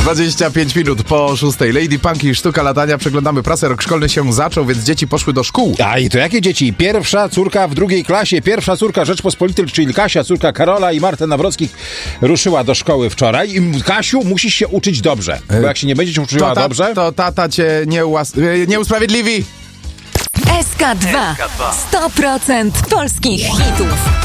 25 minut po 6. Lady Punk i sztuka latania. Przeglądamy prasę. Rok szkolny się zaczął, więc dzieci poszły do szkół. A i to jakie dzieci? Pierwsza córka w drugiej klasie. Pierwsza córka Rzeczpospolitej, czyli Kasia, córka Karola i Marty Nawrockich ruszyła do szkoły wczoraj. I Kasiu, musisz się uczyć dobrze. Bo jak się nie będziesz uczyła dobrze... To tata cię nie usprawiedliwi. SK2. 100% polskich hitów.